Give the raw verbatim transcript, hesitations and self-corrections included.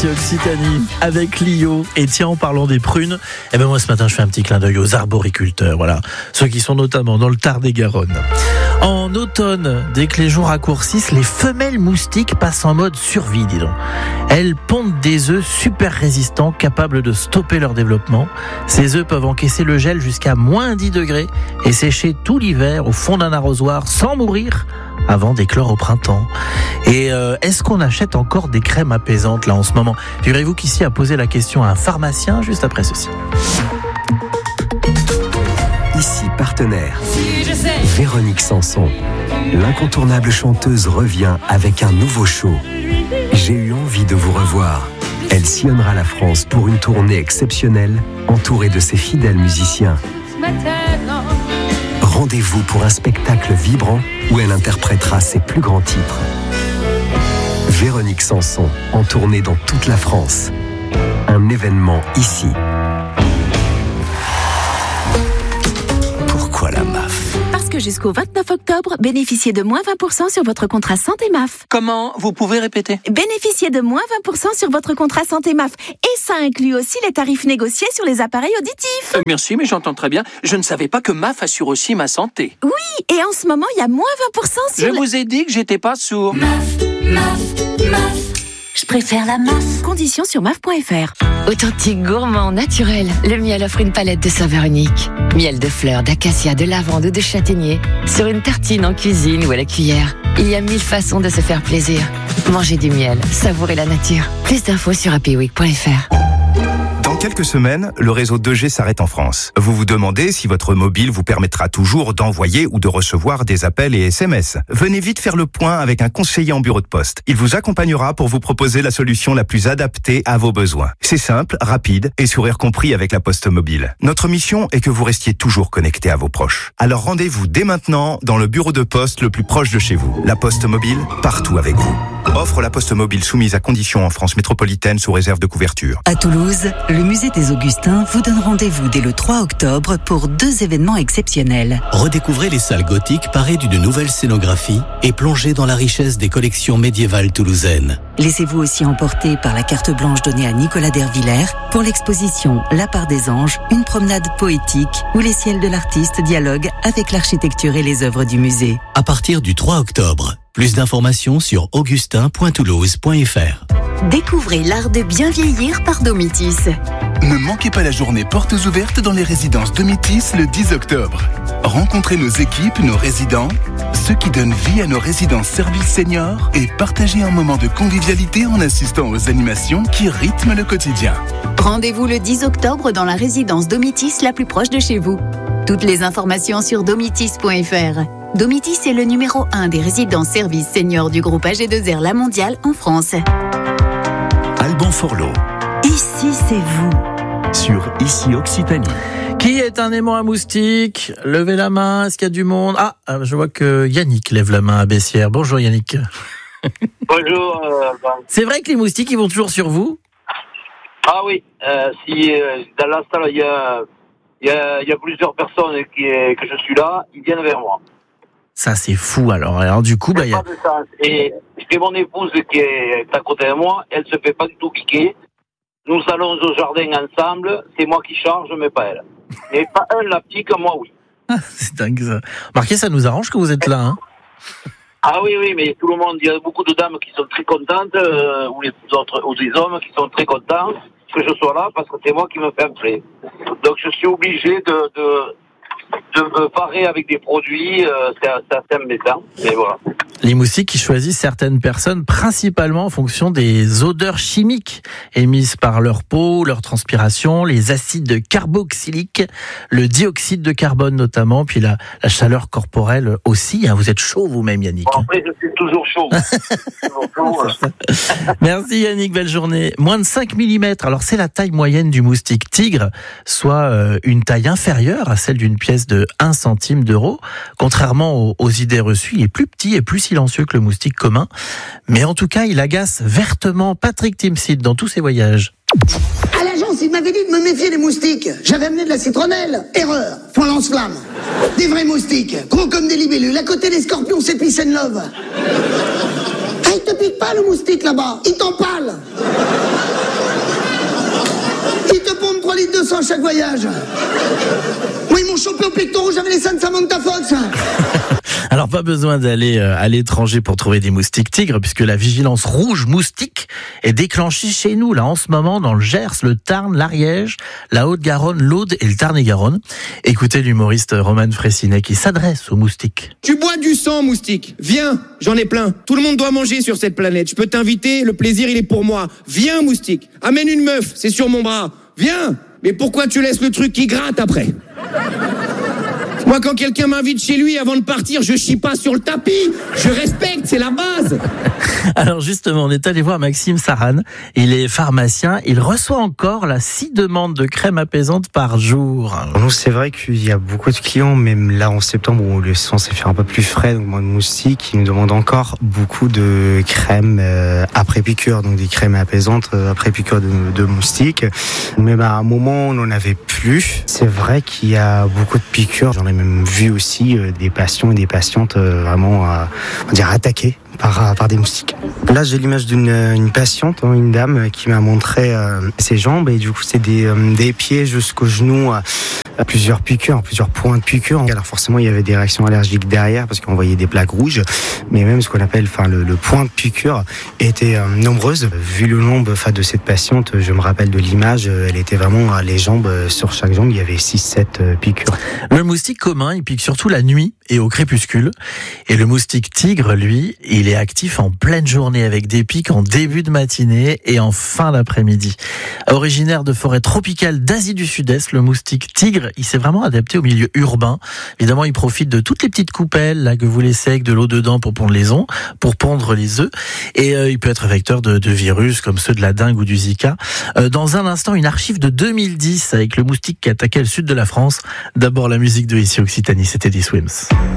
ici Occitanie avec Lio. Et tiens, en parlant des prunes, eh ben moi ce matin je fais un petit clin d'œil aux arboriculteurs, voilà, ceux qui sont notamment dans le Tarn-et-Garonne. En automne, dès que les jours raccourcissent, les femelles moustiques passent en mode survie, dis donc. Elles pondent des œufs super résistants, capables de stopper leur développement. Ces œufs peuvent encaisser le gel jusqu'à moins dix degrés et sécher tout l'hiver au fond d'un arrosoir sans mourir avant d'éclore au printemps. Et euh, est-ce qu'on achète encore des crèmes apaisantes là en ce moment ? Figurez-vous qu'ici a posé la question à un pharmacien juste après ceci. Ici partenaire, Véronique Sanson, l'incontournable chanteuse revient avec un nouveau show. J'ai eu envie de vous revoir. Elle sillonnera la France pour une tournée exceptionnelle, entourée de ses fidèles musiciens. Rendez-vous pour un spectacle vibrant où elle interprétera ses plus grands titres. Véronique Sanson, en tournée dans toute la France. Un événement ici. Pourquoi la M A F ? Parce que jusqu'au vingt-neuf octobre, bénéficiez de moins vingt pour cent sur votre contrat santé M A F. Comment ? Vous pouvez répéter ? Bénéficiez de moins vingt pour cent sur votre contrat santé M A F. Et ça inclut aussi les tarifs négociés sur les appareils auditifs. Euh, merci, mais j'entends très bien. Je ne savais pas que M A F assure aussi ma santé. Oui, et en ce moment, il y a moins vingt pour cent sur... Je le... vous ai dit que j'étais pas sourd. M A F, M A F, M A F. Je préfère la M A F. Conditions sur M A F point F R. Authentique, gourmand, naturel, le miel offre une palette de saveurs uniques. Miel de fleurs, d'acacia, de lavande ou de châtaignier. Sur une tartine en cuisine ou à la cuillère. Il y a mille façons de se faire plaisir. Mangez du miel, savourez la nature. Plus d'infos sur happy week point F R. Dans quelques semaines, le réseau deux G s'arrête en France. Vous vous demandez si votre mobile vous permettra toujours d'envoyer ou de recevoir des appels et S M S. Venez vite faire le point avec un conseiller en bureau de poste. Il vous accompagnera pour vous proposer la solution la plus adaptée à vos besoins. C'est simple, rapide et sourire compris avec la Poste Mobile. Notre mission est que vous restiez toujours connecté à vos proches. Alors rendez-vous dès maintenant dans le bureau de poste le plus proche de chez vous. La Poste Mobile, partout avec vous. Offre la Poste Mobile soumise à conditions en France métropolitaine sous réserve de couverture. À Toulouse, le musée des Augustins vous donne rendez-vous dès le trois octobre pour deux événements exceptionnels. Redécouvrez les salles gothiques parées d'une nouvelle scénographie et plongez dans la richesse des collections médiévales toulousaines. Laissez-vous aussi emporter par la carte blanche donnée à Nicolas Dervillers pour l'exposition La part des anges, une promenade poétique où les ciels de l'artiste dialoguent avec l'architecture et les œuvres du musée. À partir du trois octobre. Plus d'informations sur augustin point toulouse point F R. Découvrez l'art de bien vieillir par Domitis. Ne manquez pas la journée portes ouvertes dans les résidences Domitis le dix octobre. Rencontrez nos équipes, nos résidents, ceux qui donnent vie à nos résidences services seniors et partagez un moment de convivialité en assistant aux animations qui rythment le quotidien. Rendez-vous le dix octobre dans la résidence Domitis la plus proche de chez vous. Toutes les informations sur domitis point F R. Domitis est le numéro un des résidences services seniors du groupe A G deux R La Mondiale en France. Alban Forlot. Ici, c'est vous. Sur Ici Occitanie. Qui est un aimant à moustiques ? Levez la main, est-ce qu'il y a du monde ? Ah, je vois que Yannick lève la main à Bessières. Bonjour Yannick. Bonjour Alban. C'est vrai que les moustiques, ils vont toujours sur vous ? Ah oui, euh, si euh, dans la salle il y a, il y a, il y a plusieurs personnes qui, que je suis là, ils viennent vers moi. Ça c'est fou alors. Alors du coup, bah, y a... pas de sens. Et j'ai mon épouse qui est à côté de moi, elle se fait pas du tout piquer. Nous allons au jardin ensemble, c'est moi qui charge, mais pas elle. Mais pas un la pique, moi oui. C'est dingue ça. Marquez, ça nous arrange que vous êtes là, hein. Ah oui, oui, mais tout le monde, il y a beaucoup de dames qui sont très contentes, euh, ou les autres, ou des hommes qui sont très contents que je sois là parce que c'est moi qui me fais appeler. Donc je suis obligé de, de, de me parer avec des produits, euh, c'est, c'est assez embêtant, mais voilà. Les moustiques qui choisissent certaines personnes principalement en fonction des odeurs chimiques émises par leur peau, leur transpiration, les acides carboxyliques, le dioxyde de carbone notamment, puis la, la chaleur corporelle aussi. Vous êtes chaud vous-même Yannick. Bon, après je suis toujours chaud. toujours chaud hein. Merci Yannick, belle journée. Moins de cinq millimètres, alors c'est la taille moyenne du moustique tigre, soit euh, une taille inférieure à celle d'une pièce de un centime d'euro. Contrairement aux, aux idées reçues, il est plus petit et plus silencieux que le moustique commun. Mais en tout cas, il agace vertement Patrick Timsit dans tous ses voyages. À l'agence, il m'avait dit de me méfier des moustiques. J'avais amené de la citronnelle. Erreur. Point lance-flamme. Des vrais moustiques, gros comme des libellules. À côté des scorpions, c'est peace and love. Ah, il te pique pas le moustique là-bas, il t'empale. Il te pompe trois litres de sang chaque voyage. Moi, ils m'ont chopé au pectoral, j'avais les seins de Samantha Fox. Alors pas besoin d'aller à l'étranger pour trouver des moustiques tigres, puisque la vigilance rouge moustique est déclenchée chez nous, là en ce moment, dans le Gers, le Tarn, l'Ariège, la Haute-Garonne, l'Aude et le Tarn-et-Garonne. Écoutez l'humoriste Roman Fraissinet qui s'adresse aux moustiques. Tu bois du sang, moustique. Viens, j'en ai plein. Tout le monde doit manger sur cette planète. Je peux t'inviter, le plaisir il est pour moi. Viens, moustique. Amène une meuf, c'est sur mon bras. Viens. Mais pourquoi tu laisses le truc qui gratte après ? Moi, quand quelqu'un m'invite chez lui, avant de partir, je chie pas sur le tapis. Je respecte, c'est la base. Alors justement, on est allé voir Maxime Saran. Il est pharmacien. Il reçoit encore la six demandes de crème apaisante par jour. Nous, c'est vrai qu'il y a beaucoup de clients, même là en septembre où le sang s'est fait un peu plus frais, donc moins de moustiques, qui nous demandent encore beaucoup de crèmes euh, après piqûre, donc des crèmes apaisantes euh, après piqûre de, de moustiques. Mais bah, à un moment, on n'en avait plus. C'est vrai qu'il y a beaucoup de piqûres. J'en ai même vu aussi euh, des patients et des patientes euh, vraiment, euh, on va dire, attaqués par, par des moustiques. Là, j'ai l'image d'une une patiente, hein, une dame qui m'a montré euh, ses jambes et du coup, c'est des, euh, des pieds jusqu'aux genoux, euh, plusieurs piqûres, plusieurs points de piqûres. Alors forcément, il y avait des réactions allergiques derrière parce qu'on voyait des plaques rouges, mais même ce qu'on appelle, enfin, le, le point de piqûre était euh, nombreuse. Vu le nombre, enfin, de cette patiente, je me rappelle de l'image, elle était vraiment les jambes sur chaque jambe, il y avait six sept euh, piqûres. Le moustique commun, il pique surtout la nuit et au crépuscule, et le moustique tigre, lui, il est actif en pleine journée avec des pics en début de matinée et en fin d'après-midi. Originaire de forêts tropicales d'Asie du Sud-Est, le moustique tigre, il s'est vraiment adapté au milieu urbain. Évidemment, il profite de toutes les petites coupelles là que vous laissez avec de l'eau dedans pour pondre les œufs, pour pondre les œufs. Et euh, il peut être vecteur de, de virus comme ceux de la dengue ou du Zika. Euh, dans un instant, une archive de deux mille dix avec le moustique qui attaquait le sud de la France. D'abord la musique de Ici Occitanie, c'était des Swims.